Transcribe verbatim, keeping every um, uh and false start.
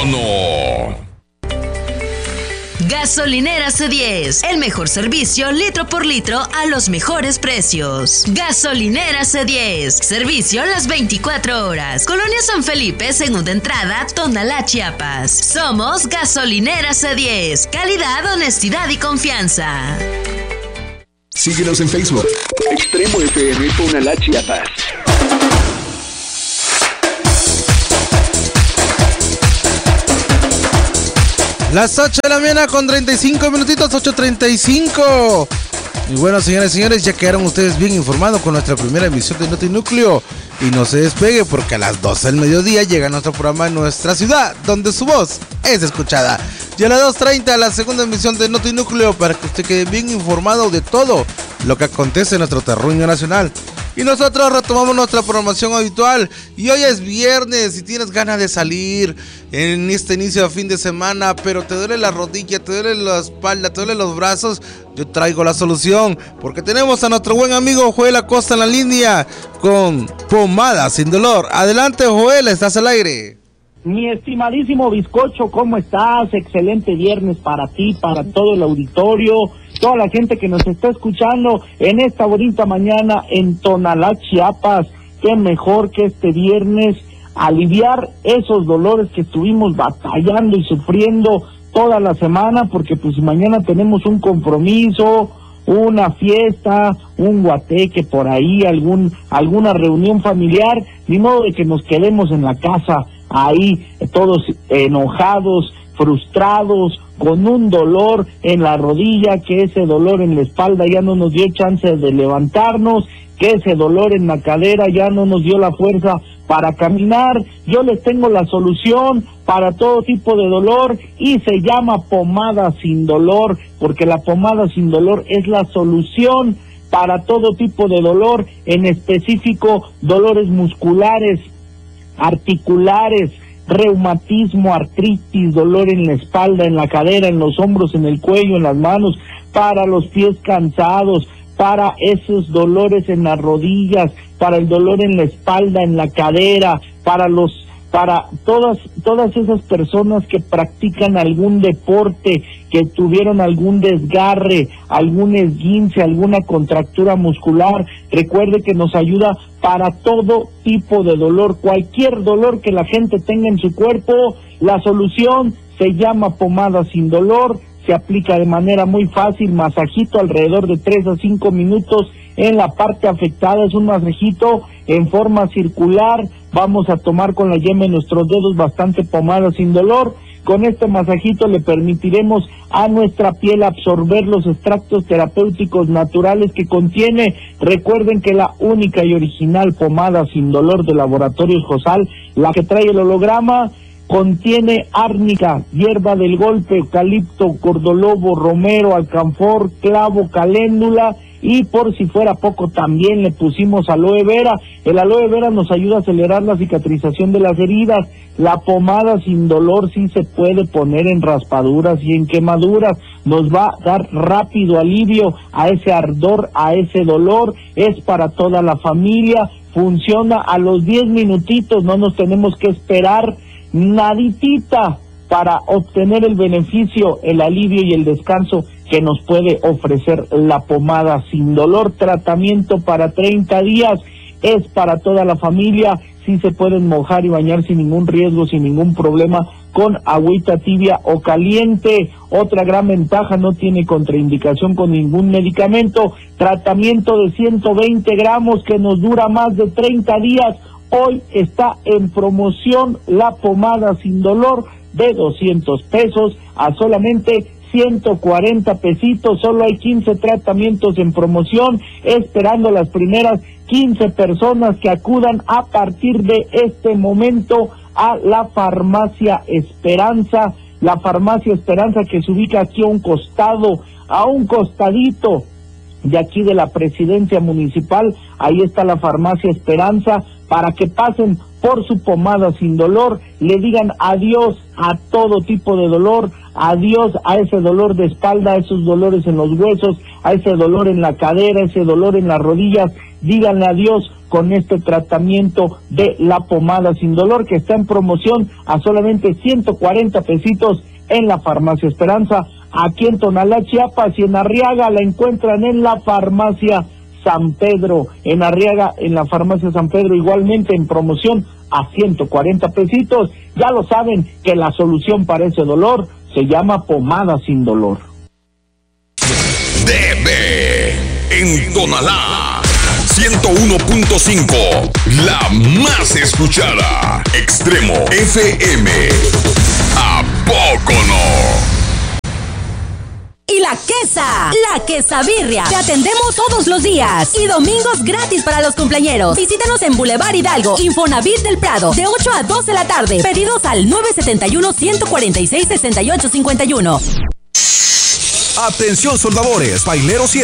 ¿O no? Gasolinera C diez, el mejor servicio litro por litro a los mejores precios. Gasolinera C diez, servicio las veinticuatro horas. Colonia San Felipe, segunda entrada, Tonalá, Chiapas. Somos Gasolinera C diez, calidad, honestidad y confianza. Síguenos en Facebook, Extremo F M Tonalá, Chiapas. Las ocho de la mañana con treinta y cinco minutitos, ocho treinta y cinco. Y bueno, señores y señores, ya quedaron ustedes bien informados con nuestra primera emisión de Notinúcleo. Y no se despegue porque a las doce del mediodía llega nuestro programa en nuestra ciudad, donde su voz es escuchada. Y a las dos treinta la segunda emisión de Notinúcleo para que usted quede bien informado de todo lo que acontece en nuestro terruño nacional. Y nosotros retomamos nuestra programación habitual. Y hoy es viernes y tienes ganas de salir en este inicio de fin de semana, pero te duele la rodilla, te duele la espalda, te duele los brazos. Yo traigo la solución, porque tenemos a nuestro buen amigo Joel Acosta en la línea con Pomada Sin Dolor. Adelante, Joel, estás al aire. Mi estimadísimo Bizcocho, ¿cómo estás? Excelente viernes para ti, para todo el auditorio, toda la gente que nos está escuchando en esta bonita mañana en Tonalá, Chiapas. Qué mejor que este viernes aliviar esos dolores que estuvimos batallando y sufriendo toda la semana, porque pues mañana tenemos un compromiso, una fiesta, un guateque por ahí, algún alguna reunión familiar, ni modo de que nos quedemos en la casa ahí todos enojados, frustrados, con un dolor en la rodilla, que ese dolor en la espalda ya no nos dio chance de levantarnos, que ese dolor en la cadera ya no nos dio la fuerza para caminar. Yo les tengo la solución para todo tipo de dolor y se llama Pomada Sin Dolor, porque la pomada sin dolor es la solución para todo tipo de dolor, en específico dolores musculares, articulares, reumatismo, artritis, dolor en la espalda, en la cadera, en los hombros, en el cuello, en las manos, para los pies cansados, para esos dolores en las rodillas, para el dolor en la espalda, en la cadera, para los para todas todas esas personas que practican algún deporte, que tuvieron algún desgarre, algún esguince, alguna contractura muscular. Recuerde que nos ayuda para todo tipo de dolor, cualquier dolor que la gente tenga en su cuerpo. La solución se llama Pomada Sin Dolor, se aplica de manera muy fácil, masajito alrededor de tres a cinco minutos en la parte afectada, es un masajito en forma circular. Vamos a tomar con la yema de nuestros dedos bastante pomada sin dolor. Con este masajito le permitiremos a nuestra piel absorber los extractos terapéuticos naturales que contiene. Recuerden que la única y original pomada sin dolor de Laboratorios Josal, la que trae el holograma, contiene árnica, hierba del golpe, eucalipto, cordolobo, romero, alcanfor, clavo, caléndula, y por si fuera poco también le pusimos aloe vera. El aloe vera nos ayuda a acelerar la cicatrización de las heridas. La pomada sin dolor sí se puede poner en raspaduras y en quemaduras, nos va a dar rápido alivio a ese ardor, a ese dolor. Es para toda la familia, funciona a los diez minutitos, no nos tenemos que esperar naditita para obtener el beneficio, el alivio y el descanso que nos puede ofrecer la pomada sin dolor. Tratamiento para treinta días, es para toda la familia, sí se pueden mojar y bañar sin ningún riesgo, sin ningún problema, con agüita tibia o caliente. Otra gran ventaja, no tiene contraindicación con ningún medicamento. Tratamiento de ciento veinte gramos que nos dura más de treinta días. Hoy está en promoción la pomada sin dolor de doscientos pesos a solamente ciento cuarenta pesitos. Solo hay quince tratamientos en promoción, esperando las primeras quince personas que acudan a partir de este momento a la Farmacia Esperanza. La Farmacia Esperanza, que se ubica aquí a un costado, a un costadito de aquí de la Presidencia Municipal. Ahí está la Farmacia Esperanza, para que pasen por su pomada sin dolor, le digan adiós a todo tipo de dolor, adiós a ese dolor de espalda, a esos dolores en los huesos, a ese dolor en la cadera, ese dolor en las rodillas. Díganle adiós con este tratamiento de la pomada sin dolor que está en promoción a solamente ciento cuarenta pesitos en la Farmacia Esperanza, aquí en Tonalá, Chiapas, y en Arriaga la encuentran en la Farmacia San Pedro, en Arriaga, en la Farmacia San Pedro, igualmente en promoción a ciento cuarenta pesitos. Ya lo saben que la solución para ese dolor se llama pomada sin dolor. D B en Tonalá, ciento uno punto cinco, la más escuchada. Extremo F M. ¿A poco no? Y la Quesa, la Quesabirria. Te atendemos todos los días y domingos gratis para los cumpleañeros. Visítanos en Boulevard Hidalgo, Infonavit del Prado, de ocho a doce de la tarde. Pedidos al nueve siete uno, uno cuatro seis, seis ocho cinco uno. Atención soldadores, paileros y